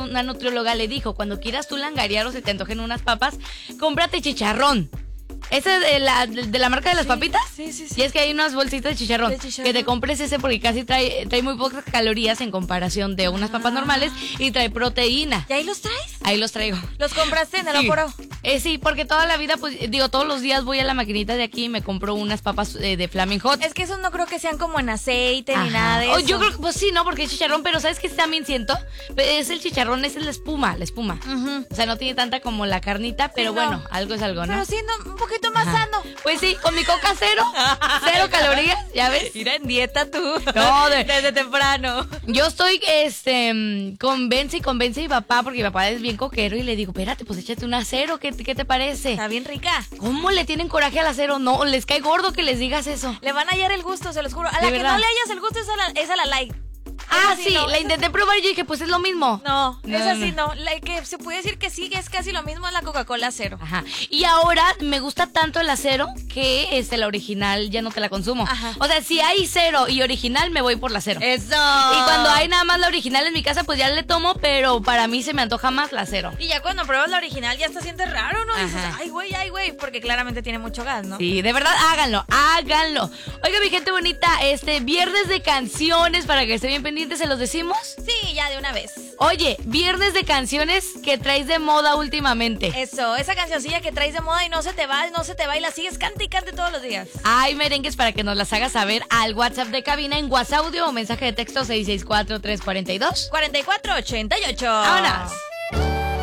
una nutrióloga le dijo, cuando quieras tú langarear o se te antojen unas papas, cómprate chicharrón. ¿Ese es de la marca de las papitas? Sí. Y es que hay unas bolsitas de chicharrón. Que te compres ese porque casi trae muy pocas calorías en comparación de unas papas normales y trae proteína. ¿Y ahí los traes? Ahí los traigo. ¿Los compraste en el Oporo? Sí, porque toda la vida, pues, todos los días voy a la maquinita de aquí y me compro unas papas de Flaming Hot. Es que esos no creo que sean como en aceite ni nada de eso. Yo creo que, pues sí, ¿no? Porque es chicharrón, pero ¿sabes qué también siento? Es el chicharrón, es la espuma. O sea, no tiene tanta como la carnita, pero Sí, bueno, no. algo es algo, ¿no? Pero siendo un poquito más sano. Pues sí, con mi coca cero calorías, ¿ya ves? Ir en dieta tú. No, desde temprano. Yo estoy, convence a mi papá, porque mi papá es bien coquero, y le digo, espérate, pues échate un acero, ¿qué te parece? Está bien rica. ¿Cómo le tienen coraje al acero? No, les cae gordo que les digas eso. Le van a hallar el gusto, se los juro. A la que verdad. no le hayas el gusto es a la like. Ah, Esa sí, no, la intenté probar y yo dije, pues es lo mismo. No, esa sí no. La que se puede decir que sí, es casi lo mismo es la Coca-Cola cero. Ajá. Y ahora me gusta tanto el acero que la original ya no te la consumo. Ajá. O sea, si hay cero y original, me voy por la cero. ¡Eso! Y cuando hay nada más la original en mi casa, pues ya le tomo, pero para mí se me antoja más la cero. Y ya cuando pruebas la original ya hasta sientes raro, ¿no? Dices, Ajá. ay, güey, porque claramente tiene mucho gas, ¿no? Sí, de verdad, háganlo. Oiga, mi gente bonita, viernes de canciones, para que estén bien pendientes, ¿se los decimos? Sí, ya de una vez. Oye, viernes de canciones que traes de moda últimamente. Eso, esa cancioncilla que traes de moda y no se te va y la sigues cante y cante todos los días. Hay merengues para que nos las hagas saber al WhatsApp de cabina en WhatsApp o mensaje de texto 664-342. 4488. ¡Vámonos!